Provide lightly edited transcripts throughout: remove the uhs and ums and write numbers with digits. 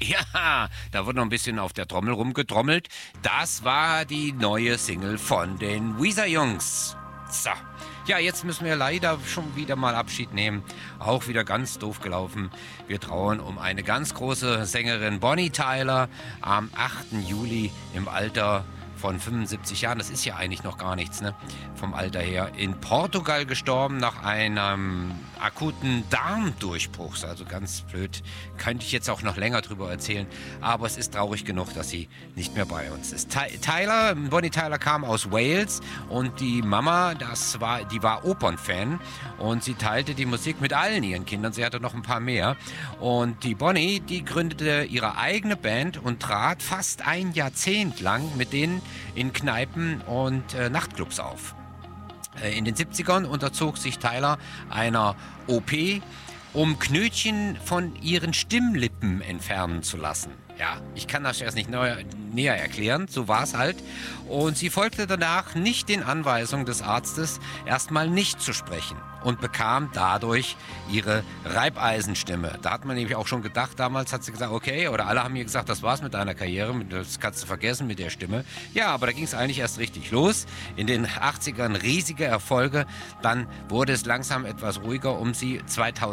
Ja, da wurde noch ein bisschen auf der Trommel rumgetrommelt. Das war die neue Single von den Weezer-Jungs. So. Ja, jetzt müssen wir leider schon wieder mal Abschied nehmen. Auch wieder ganz doof gelaufen. Wir trauern um eine ganz große Sängerin, Bonnie Tyler, am 8. Juli im Alter von 75 Jahren. Das ist ja eigentlich noch gar nichts, ne? Vom Alter her. In Portugal gestorben nach einem akuten Darmdurchbruch. Also ganz blöd. Könnte ich jetzt auch noch länger drüber erzählen. Aber es ist traurig genug, dass sie nicht mehr bei uns ist. Bonnie Tyler kam aus Wales und die Mama, die war Opernfan und sie teilte die Musik mit allen ihren Kindern. Sie hatte noch ein paar mehr. Und die Bonnie, die gründete ihre eigene Band und trat fast ein Jahrzehnt lang mit denen in Kneipen und Nachtclubs auf. In den 70ern unterzog sich Tyler einer OP, um Knötchen von ihren Stimmlippen entfernen zu lassen. Ja, ich kann das erst nicht näher erklären, so war es halt. Und sie folgte danach nicht den Anweisungen des Arztes, erstmal nicht zu sprechen und bekam dadurch ihre Reibeisenstimme. Da hat man nämlich auch schon gedacht, damals hat sie gesagt, okay, oder alle haben mir gesagt, das war's mit deiner Karriere, das kannst du vergessen mit der Stimme. Ja, aber da ging es eigentlich erst richtig los. In den 80ern riesige Erfolge, dann wurde es langsam etwas ruhiger um sie.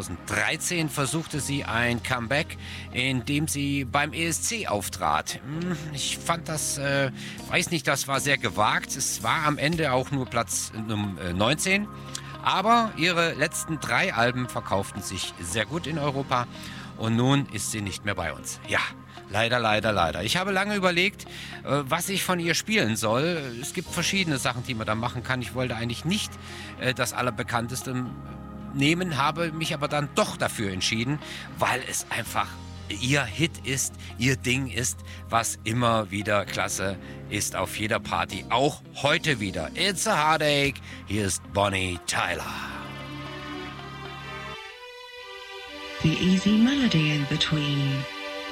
2013 versuchte sie ein Comeback, indem sie beim ESC auftrat. Ich fand das, weiß nicht, das war sehr gewagt. Es war am Ende auch nur Platz 19. Aber ihre letzten 3 Alben verkauften sich sehr gut in Europa und nun ist sie nicht mehr bei uns. Ja, leider, leider, leider. Ich habe lange überlegt, was ich von ihr spielen soll. Es gibt verschiedene Sachen, die man da machen kann. Ich wollte eigentlich nicht das Allerbekannteste nehmen, habe mich aber dann doch dafür entschieden, weil es einfach ihr Hit ist, ihr Ding ist, was immer wieder klasse ist auf jeder Party, auch heute wieder. It's a Heartache, hier ist Bonnie Tyler. The easy melody in between.